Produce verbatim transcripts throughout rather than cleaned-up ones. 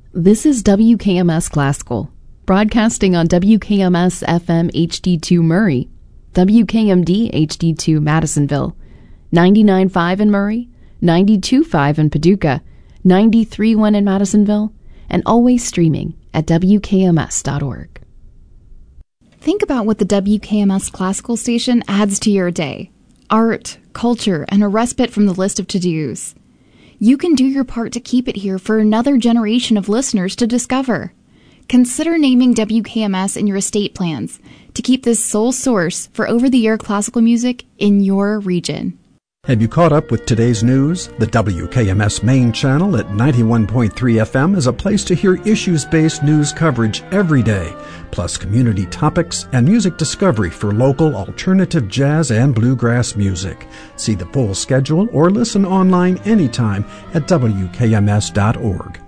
This is W K M S Classical, broadcasting on W K M S F M H D two Murray, W K M D H D two Madisonville, ninety-nine point five in Murray, ninety-two point five in Paducah, ninety-three point one in Madisonville, and always streaming at W K M S dot org. Think about what the W K M S Classical station adds to your day. Art, culture, and a respite from the list of to-dos. You can do your part to keep it here for another generation of listeners to discover. Consider naming W K M S in your estate plans to keep this sole source for over-the-air classical music in your region. Have you caught up with today's news? The W K M S main channel at ninety-one point three F M is a place to hear issues-based news coverage every day, plus community topics and music discovery for local alternative jazz and bluegrass music. See the full schedule or listen online anytime at W K M S dot org.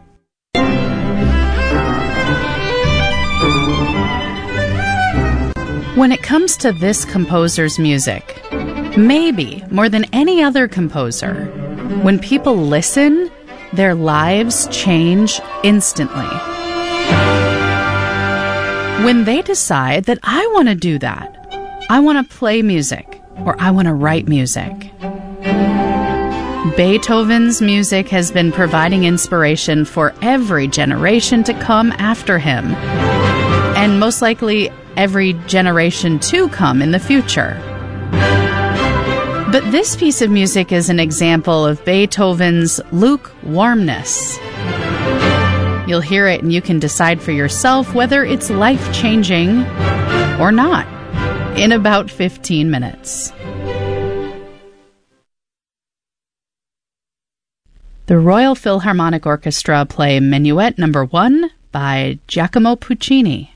When it comes to this composer's music, maybe more than any other composer, when people listen, their lives change instantly. When they decide that I want to do that, I want to play music, or I want to write music. Beethoven's music has been providing inspiration for every generation to come after him, and most likely every generation to come in the future. But this piece of music is an example of Beethoven's lukewarmness. You'll hear it and you can decide for yourself whether it's life-changing or not in about fifteen minutes. The Royal Philharmonic Orchestra play Minuet Number One by Giacomo Puccini.